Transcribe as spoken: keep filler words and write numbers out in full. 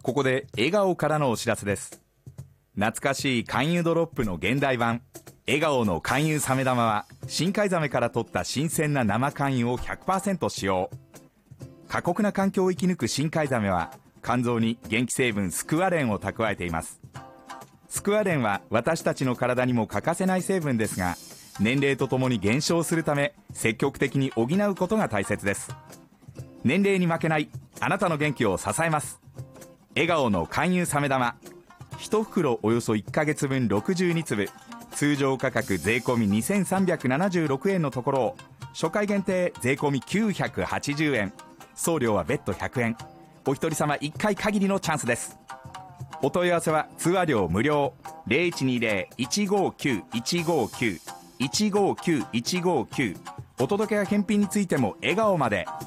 ここで笑顔からのお知らせです。懐かしい勧誘ドロップの現代版笑顔の勧誘サメ玉は、深海ザメから取った新鮮な生勧誘を ひゃくパーセント 使用。過酷な環境を生き抜く深海ザメは、肝臓に元気成分スクワレンを蓄えています。スクワレンは私たちの体にも欠かせない成分ですが、年齢とともに減少するため、積極的に補うことが大切です。年齢に負けないあなたの元気を支えます。笑顔の勧誘サメ玉、いち袋およそいっかげつぶんろくじゅうにつぶ、通常価格税込みにせんさんびゃくななじゅうろくえんのところを、初回限定税込みきゅうひゃくはちじゅうえん、送料は別途ひゃくえん。お一人様いっかい限りのチャンスです。お問い合わせは通話料無料 ゼロいちにゼロ いちごきゅう いちごきゅう いちごきゅう いちごきゅう。お届けや返品についても笑顔まで。